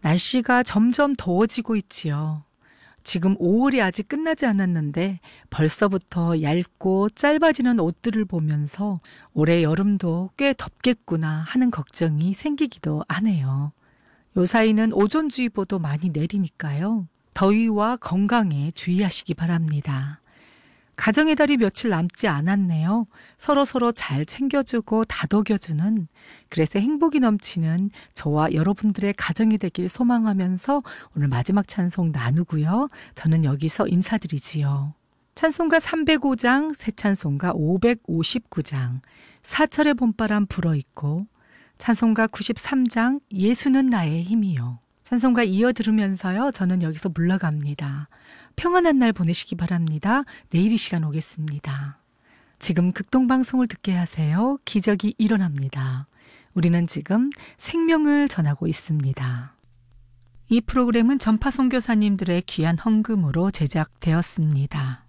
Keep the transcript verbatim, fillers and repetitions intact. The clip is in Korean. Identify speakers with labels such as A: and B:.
A: 날씨가 점점 더워지고 있지요. 지금 오월이 아직 끝나지 않았는데 벌써부터 얇고 짧아지는 옷들을 보면서 올해 여름도 꽤 덥겠구나 하는 걱정이 생기기도 하네요. 요사이는 오존주의보도 많이 내리니까요. 더위와 건강에 주의하시기 바랍니다. 가정의 달이 며칠 남지 않았네요. 서로서로 잘 챙겨주고 다독여주는, 그래서 행복이 넘치는 저와 여러분들의 가정이 되길 소망하면서 오늘 마지막 찬송 나누고요. 저는 여기서 인사드리지요. 찬송가 삼백오 장, 새 찬송가 오백오십구 장, 사철의 봄바람 불어있고, 찬송가 구십삼 장, 예수는 나의 힘이요. 찬송가 이어 들으면서요. 저는 여기서 물러갑니다. 평안한 날 보내시기 바랍니다. 내일 이 시간 오겠습니다. 지금 극동방송을 듣게 하세요. 기적이 일어납니다. 우리는 지금 생명을 전하고 있습니다. 이 프로그램은 전파 선교사님들의 귀한 헌금으로 제작되었습니다.